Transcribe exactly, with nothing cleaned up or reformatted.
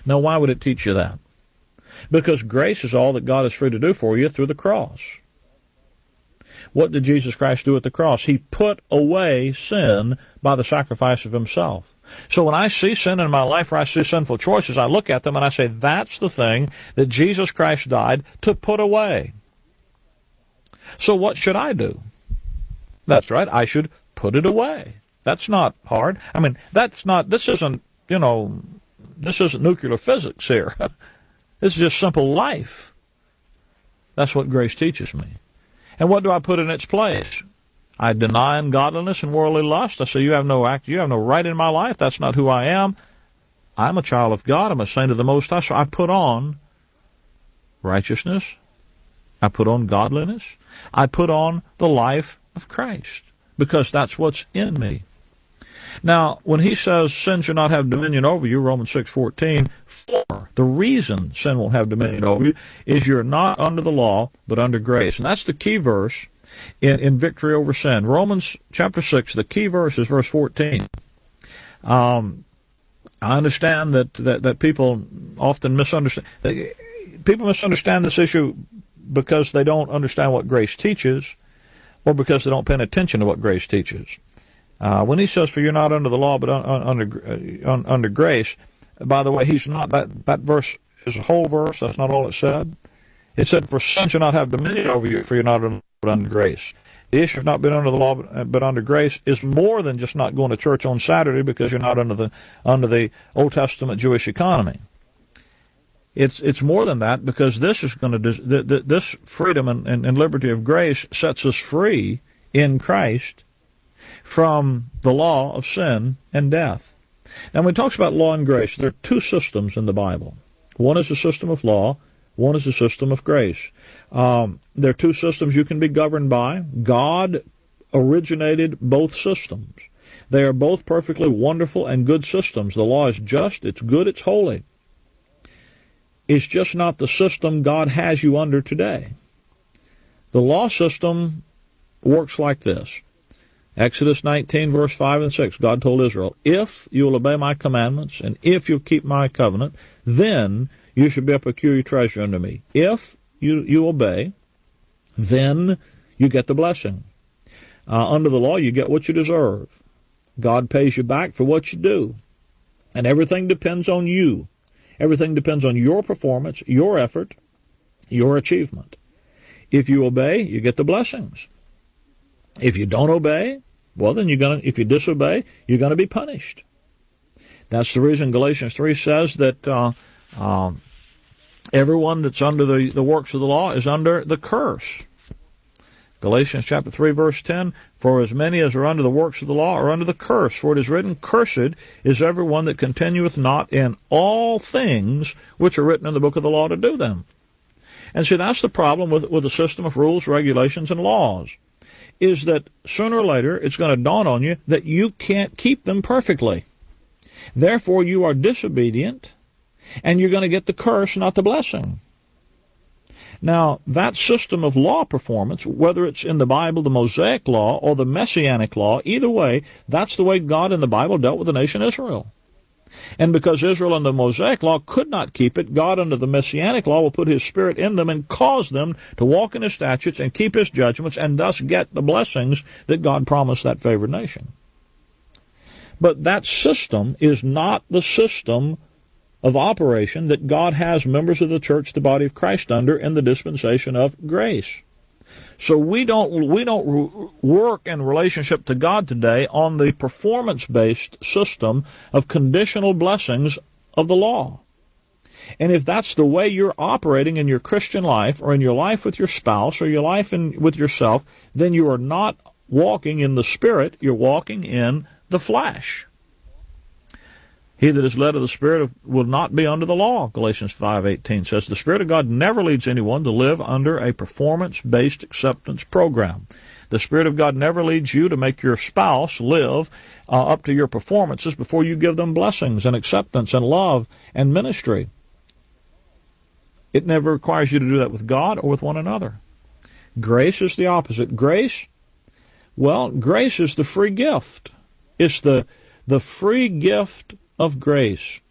Now, why would it teach you that? Because grace is all that God is free to do for you through the cross. What did Jesus Christ do at the cross? He put away sin by the sacrifice of himself. So when I see sin in my life, or I see sinful choices, I look at them and I say, that's the thing that Jesus Christ died to put away. So what should I do? That's right, I should put it away. That's not hard. I mean, that's not, this isn't, you know, this isn't nuclear physics here. This is just simple life. That's what grace teaches me. And what do I put in its place? I deny ungodliness and worldly lust. I say, you have no act, you have no right in my life. That's not who I am. I'm a child of God. I'm a saint of the Most High. So I put on righteousness. I put on godliness. I put on the life of Christ, because that's what's in me. Now, when he says sin shall not have dominion over you, Romans six fourteen, for the reason sin won't have dominion over you is you're not under the law, but under grace. And that's the key verse in, in victory over sin. Romans chapter six, the key verse is verse fourteen. Um, I understand that, that, that people often misunderstand. People misunderstand this issue because they don't understand what grace teaches, or because they don't pay attention to what grace teaches. Uh, when he says, for you're not under the law, but un, un, under, uh, un, under grace, by the way, he's not, that, that verse is a whole verse. That's not all it said. It said, for sin shall not have dominion over you, for you're not under, but under grace. The issue of not being under the law, but, but under grace is more than just not going to church on Saturday because you're not under the, under the Old Testament Jewish economy. It's, it's more than that, because this is going to, this freedom and, and, and liberty of grace sets us free in Christ from the law of sin and death. Now, when it talks about law and grace, there are two systems in the Bible. One is the system of law. One is the system of grace. Um, there are two systems you can be governed by. God originated both systems. They are both perfectly wonderful and good systems. The law is just, it's good, it's holy. It's just not the system God has you under today. The law system works like this. Exodus nineteen, verse five and six, God told Israel, if you will obey my commandments, and if you'll keep my covenant, then you shall be a peculiar treasure unto me. If you, you obey, then you get the blessing. Uh, under the law, you get what you deserve. God pays you back for what you do. And everything depends on you. Everything depends on your performance, your effort, your achievement. If you obey, you get the blessings. If you don't obey, well, then you're gonna, if you disobey, you're going to be punished. That's the reason Galatians three says that uh, uh, everyone that's under the, the works of the law is under the curse. Galatians chapter three, verse ten, for as many as are under the works of the law are under the curse. For it is written, cursed is everyone that continueth not in all things which are written in the book of the law to do them. And see, that's the problem with, with the system of rules, regulations, and laws, is that sooner or later it's going to dawn on you that you can't keep them perfectly. Therefore, you are disobedient, and you're going to get the curse, not the blessing. Now, that system of law performance, whether it's in the Bible, the Mosaic law, or the Messianic law, either way, that's the way God in the Bible dealt with the nation Israel. And because Israel under the Mosaic law could not keep it, God under the Messianic law will put his Spirit in them and cause them to walk in his statutes and keep his judgments and thus get the blessings that God promised that favored nation. But that system is not the system of operation that God has members of the church, the body of Christ, under in the dispensation of grace. So we don't we don't work in relationship to God today on the performance-based system of conditional blessings of the law. And if that's the way you're operating in your Christian life, or in your life with your spouse, or your life in, with yourself, then you are not walking in the Spirit, you're walking in the flesh. He that is led of the Spirit will not be under the law, Galatians five eighteen says. The Spirit of God never leads anyone to live under a performance-based acceptance program. The Spirit of God never leads you to make your spouse live uh, up to your performances before you give them blessings and acceptance and love and ministry. It never requires you to do that with God or with one another. Grace is the opposite. Grace, well, grace is the free gift. It's the, the free gift of grace.